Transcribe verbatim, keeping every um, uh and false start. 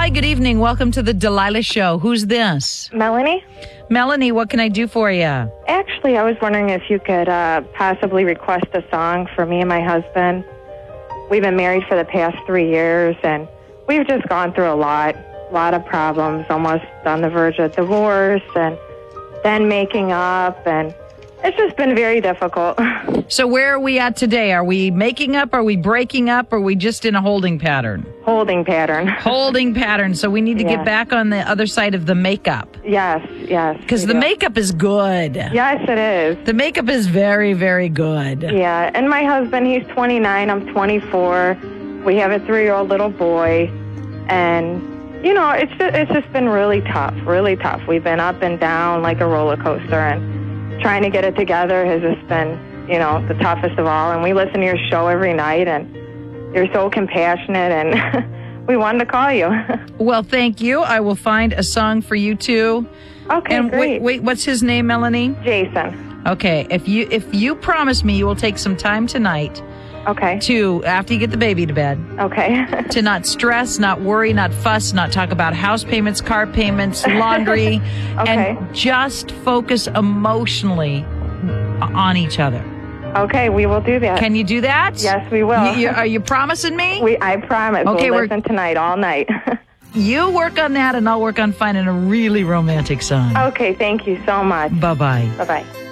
Hi, good evening. Welcome to the Delilah Show. Who's this? Melanie? Melanie, what can I do for you? Actually, I was wondering if you could uh, possibly request a song for me and my husband. We've been married for the past three years, and we've just gone through a lot, a lot of problems, almost on the verge of divorce, and then making up, and it's just been very difficult. So where are we at today? Are we making up? Are we breaking up? Or are we just in a holding pattern? Holding pattern. Holding pattern. So we need to Yeah. get back on the other side of the makeup. Yes, yes. Because we the do. makeup is good. Yes, it is. The makeup is very, very good. Yeah, and my husband, he's twenty-nine, I'm twenty-four. We have a three-year-old little boy, and, you know, it's just, it's just been really tough, really tough. We've been up and down like a roller coaster, and trying to get it together has just been, you know, the toughest of all. And we listen to your show every night, and you're so compassionate, and we wanted to call you. Well, thank you. I will find a song for you too. Okay, And great. wait, wait, what's his name, Melanie? Jason. Okay, if you if you promise me you will take some time tonight Okay. to, after you get the baby to bed, Okay. to not stress, not worry, not fuss, not talk about house payments, car payments, laundry, Okay. and just focus emotionally on each other. Okay, we will do that. Can you do that? Yes, we will. You, you, are you promising me? we, I promise. Okay, we'll we're- listen tonight all night. You work on that, and I'll work on finding a really romantic song. Okay, thank you so much. Bye-bye. Bye-bye.